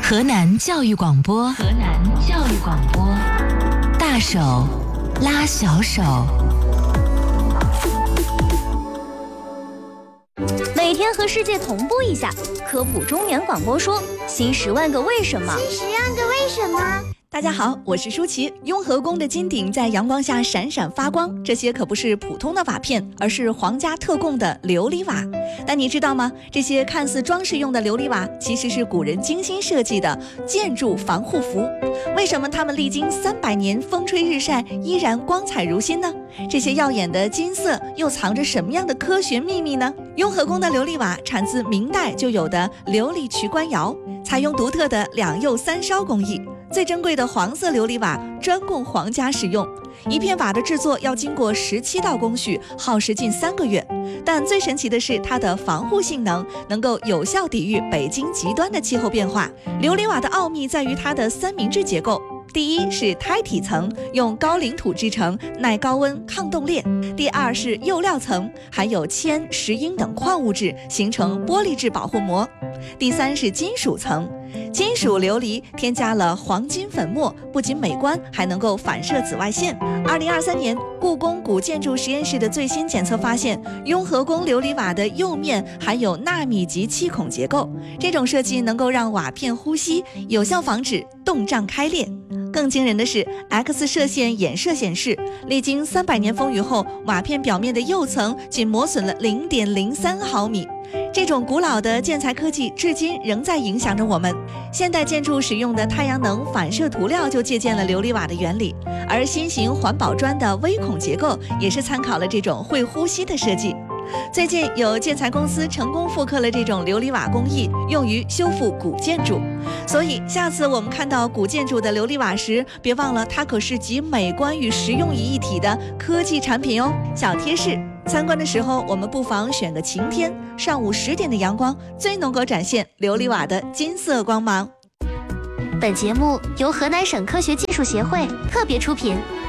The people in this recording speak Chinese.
河南教育广播，大手拉小手。 每天和世界同步一下，科普中原广播说新10万个为什么。 大家好，我是舒淇。雍和宫的金顶在阳光下闪闪发光，这些可不是普通的瓦片，而是皇家特供的琉璃瓦。但你知道吗？这些看似装饰用的琉璃瓦，其实是古人精心设计的建筑防护服。为什么它们历经300年风吹日晒，依然光彩如新呢？这些耀眼的金色又藏着什么样的科学秘密呢？雍和宫的琉璃瓦产自明代就有的琉璃曲官窑，采用独特的2釉3烧工艺。最珍贵的黄色琉璃瓦专供皇家使用，一片瓦的制作要经过17道工序，耗时近3个月。但最神奇的是它的防护性能，能够有效抵御北京极端的气候变化。琉璃瓦的奥秘在于它的3明治结构。第一是胎体层，用高岭土制成，耐高温抗冻裂。第二是釉料层，含有铅、石英等矿物质，形成玻璃质保护膜。第三是金属层，金属琉璃添加了黄金粉末，不仅美观，还能够反射紫外线。2023年，故宫古建筑实验室的最新检测发现，雍和宫琉璃瓦的釉面含有纳米级气孔结构，这种设计能够让瓦片呼吸，有效防止冻胀开裂。更惊人的是 ，X 射线衍射显示，历经300年风雨后，瓦片表面的釉层仅磨损了0.03毫米。这种古老的建材科技至今仍在影响着我们。现代建筑使用的太阳能反射涂料就借鉴了琉璃瓦的原理，而新型环保砖的微孔结构也是参考了这种会呼吸的设计。最近有建材公司成功复刻了这种琉璃瓦工艺，用于修复古建筑。所以下次我们看到古建筑的琉璃瓦时，别忘了它可是集美观与实用于一体的科技产品哦。小贴士，参观的时候我们不妨选个晴天，上午10点的阳光最能够展现琉璃瓦的金色光芒。 本节目由河南省科学技术协会特别出品。